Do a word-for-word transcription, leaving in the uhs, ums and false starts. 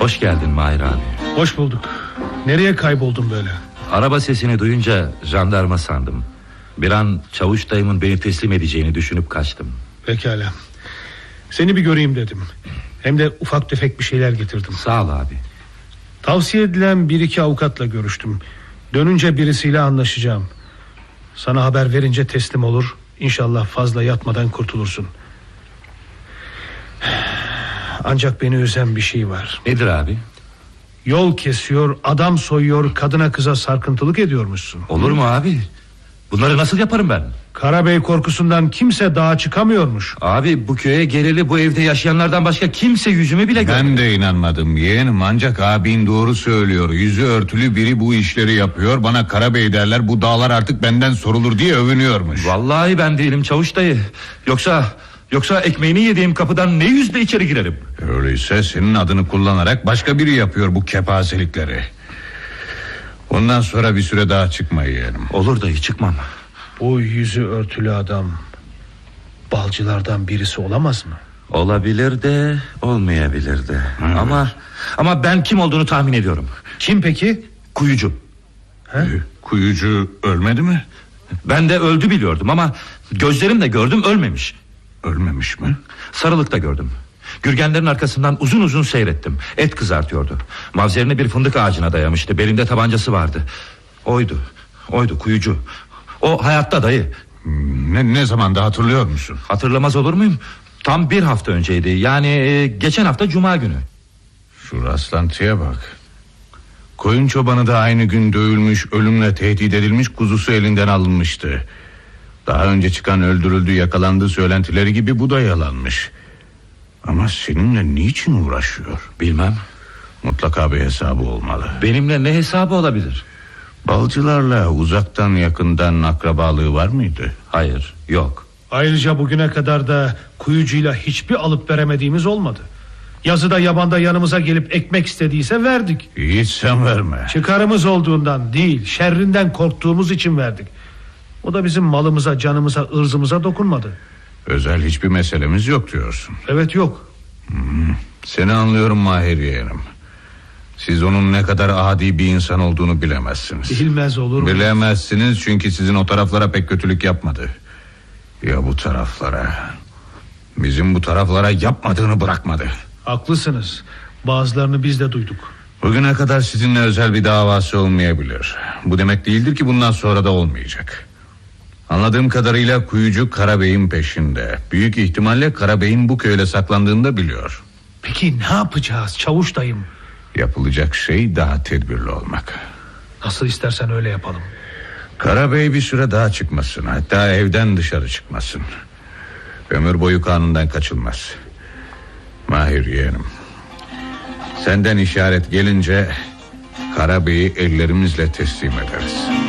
Hoş geldin Mahir abi. Hoş bulduk. Nereye kayboldun böyle? Araba sesini duyunca jandarma sandım. Bir an Çavuş dayımın beni teslim edeceğini düşünüp kaçtım. Pekala. Seni bir göreyim dedim. Hem de ufak tefek bir şeyler getirdim. Sağ ol abi. Tavsiye edilen bir iki avukatla görüştüm. Dönünce birisiyle anlaşacağım. Sana haber verince teslim olur. İnşallah fazla yatmadan kurtulursun. Ancak beni üzen bir şey var. Nedir abi? Yol kesiyor, adam soyuyor, kadına kıza sarkıntılık ediyormuşsun. Olur mu abi? Bunları nasıl yaparım ben? Karabey korkusundan kimse dağa çıkamıyormuş. Abi bu köye geleli bu evde yaşayanlardan başka kimse yüzümü bile görmedi. Ben de inanmadım yeğenim, ancak abin doğru söylüyor. Yüzü örtülü biri bu işleri yapıyor. Bana Karabey derler, bu dağlar artık benden sorulur diye övünüyormuş. Vallahi ben değilim Çavuş dayı. Yoksa yoksa ekmeğini yediğim kapıdan ne yüzle içeri girerim? Öyleyse senin adını kullanarak başka biri yapıyor bu kepazelikleri. Ondan sonra bir süre daha çıkma yeğenim. Olur dayı, çıkmam. Bu yüzü örtülü adam balcılardan birisi olamaz mı? Olabilir de olmayabilir de. Evet. Ama ama ben kim olduğunu tahmin ediyorum. Kim peki? Kuyucu. He? Kuyucu ölmedi mi? Ben de öldü biliyordum ama gözlerimle gördüm, ölmemiş. Ölmemiş mi? Sarılıkta gördüm. Gürgenlerin arkasından uzun uzun seyrettim. Et kızartıyordu. Mavzerini bir fındık ağacına dayamıştı. Belinde tabancası vardı. Oydu. Oydu Kuyucu. O hayatta dayı. Ne, ne zamanda hatırlıyor musun? Hatırlamaz olur muyum? Tam bir hafta önceydi. Yani e, geçen hafta Cuma günü. Şu rastlantıya bak. Koyun çobanı da aynı gün dövülmüş, ölümle tehdit edilmiş, kuzusu elinden alınmıştı. Daha önce çıkan öldürüldü, yakalandığı söylentileri gibi bu da yalanmış. Ama seninle niçin uğraşıyor? Bilmem. Mutlaka bir hesabı olmalı. Benimle ne hesabı olabilir? Balcılarla uzaktan yakından akrabalığı var mıydı? Hayır, yok. Ayrıca bugüne kadar da Kuyucuyla hiçbir alıp veremediğimiz olmadı. Yazıda yabanda yanımıza gelip ekmek istediyse verdik. Hiç sen verme. Çıkarımız olduğundan değil, şerrinden korktuğumuz için verdik. O da bizim malımıza, canımıza, ırzımıza dokunmadı. Özel hiçbir meselemiz yok diyorsun. Evet, yok. Hmm, seni anlıyorum Mahir yeğenim. Siz onun ne kadar adi bir insan olduğunu bilemezsiniz. Bilmez olur mu? Bilemezsiniz çünkü sizin o taraflara pek kötülük yapmadı. Ya bu taraflara? Bizim bu taraflara yapmadığını bırakmadı. Haklısınız. Bazılarını biz de duyduk. Bugüne kadar sizinle özel bir davası olmayabilir. Bu demek değildir ki bundan sonra da olmayacak. Anladığım kadarıyla Kuyucu Karabey'in peşinde. Büyük ihtimalle Karabey'in bu köyde saklandığını da biliyor. Peki ne yapacağız Çavuş dayım? Yapılacak şey daha tedbirli olmak. Nasıl istersen öyle yapalım. Karabey bir süre daha çıkmasın. Hatta evden dışarı çıkmasın. Ömür boyu kanundan kaçılmaz. Mahir yeğenim, senden işaret gelince Karabey'i ellerimizle teslim ederiz.